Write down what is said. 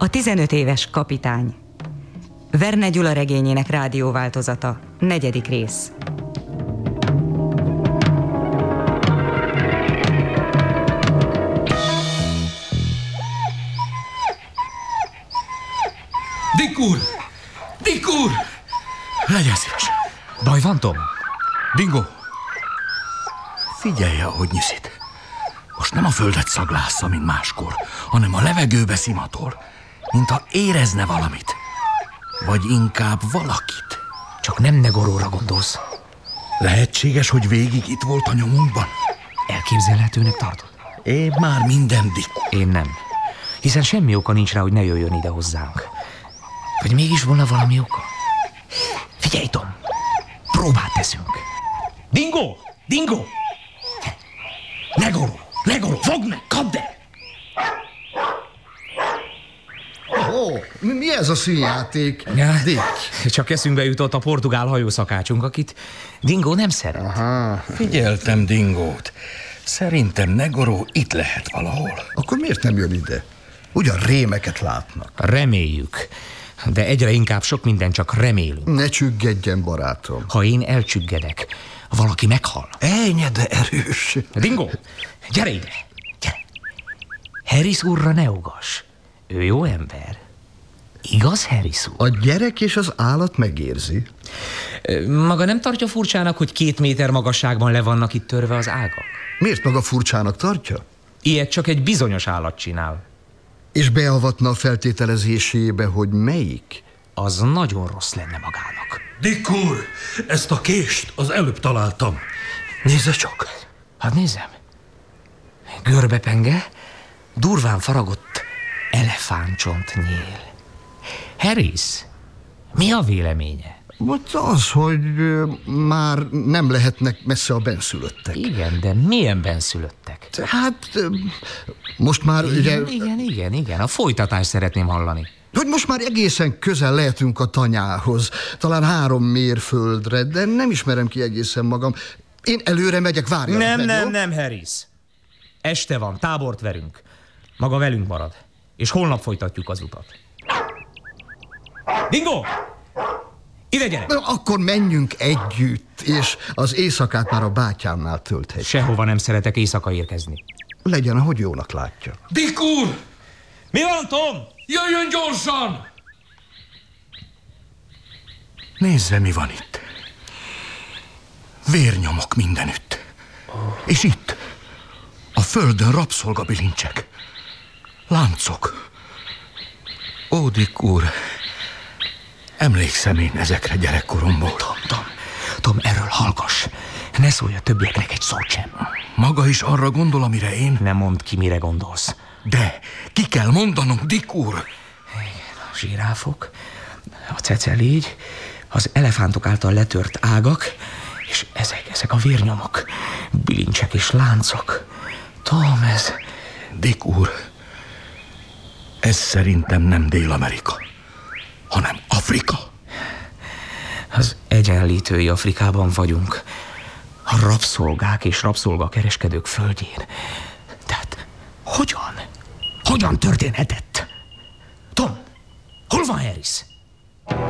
A 15 éves kapitány. Verne Gyula regényének rádióváltozata. 4. rész. Dick úr! Dick úr! Legyen szíves. Baj van, Tom? Dingo! Figyelje, ahogy nyiszít. Most nem a földet szaglásza, mint máskor, hanem a levegőbe szimatol, mint ha érezne valamit. Vagy inkább valakit. Csak nem Negoróra gondolsz. Lehetséges, hogy végig itt volt a nyomunkban? Elképzelhetőnek tartod? Én már minden, Dick. Én nem. Hiszen semmi oka nincs rá, hogy ne jöjjön ide hozzánk. Vagy mégis volna valami oka? Figyelj, Tom! Próbát teszünk. Dingo! Dingo! Negoró! Negoró! Fogd meg! Kapd el! Mi ez a színjáték, Ja, Dick? csak eszünkbe jutott a portugál hajószakácsunk, akit Dingo nem szeret. Aha. Figyeltem Dingót. Szerintem Negoró itt lehet valahol. Akkor miért nem jön ide? Ugyan rémeket látnak. Reméljük. De egyre inkább sok minden csak remélünk. Ne csüggedjen, barátom. Ha én elcsüggedek, valaki meghal. Ejnye, de erős. Dingo, gyere ide! Gyere! Harris úrra ne ugass. Ő jó ember. Igaz, Harris úr? A gyerek és az állat megérzi. Maga nem tartja furcsának, hogy 2 méter magasságban le vannak itt törve az ágak? Miért maga furcsának tartja? Ilyet csak egy bizonyos állat csinál. És beavatna a feltételezésébe, hogy melyik? Az nagyon rossz lenne magának. Dick úr, ezt a kést az előbb találtam. Nézze csak. Hát nézem. Görbepenge, durván faragott elefántcsont nyél. Harris, mi a véleménye? Ott az, hogy már nem lehetnek messze a benszülöttek. Igen, de milyen benszülöttek? Hát, most már ugye... Igen, a folytatást szeretném hallani. Hogy most már egészen közel lehetünk a tanyához, talán 3 mérföldre, de nem ismerem ki egészen magam. Én előre megyek, várjanak meg, jó? Nem, Harris. Este van, tábort verünk. Maga velünk marad. És holnap folytatjuk az utat. Dingo! Ide gyere! Akkor menjünk együtt, és az éjszakát már a bátyámnál tölthetjük. Sehova nem szeretek éjszaka érkezni. Legyen, ahogy jónak látja. Dick úr! Mi van, Tom? Jöjjön gyorsan! Nézze, mi van itt. Vérnyomok mindenütt. És itt, a földön rabszolgabilincsek. Láncok. Ó, Dick úr, emlékszem én ezekre gyerekkoromból. Tom, erről hallgass. Ne szólj a többieknek egy szót sem. Maga is arra gondol, amire én? Nem mondd ki, mire gondolsz. De ki kell mondanom, Dick úr. A zsiráfok, a cecelégy, az elefántok által letört ágak, és ezek a vérnyomok, bilincsek és láncok. Tom, ez... Dick úr, ez szerintem nem Dél-Amerika, hanem Afrika. Az egyenlítői Afrikában vagyunk. A rabszolgák és rabszolgakereskedők földjén. Tehát hogyan? Hogyan történhetett? Tom, hol van Harris?